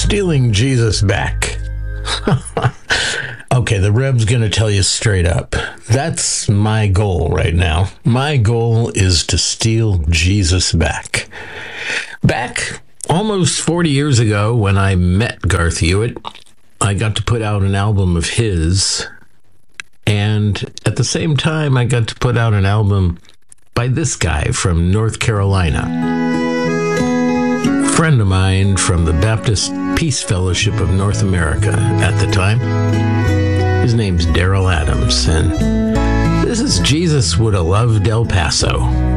stealing Jesus back. Okay, the Reb's going to tell you straight up. That's my goal right now. My goal is to steal Jesus back. Back almost 40 years ago when I met Garth Hewitt, I got to put out an album of his. And at the same time, I got to put out an album by this guy from North Carolina. A friend of mine from the Baptist Peace Fellowship of North America at the time. His name's Daryl Adams, and this is Jesus Would Have Loved El Paso.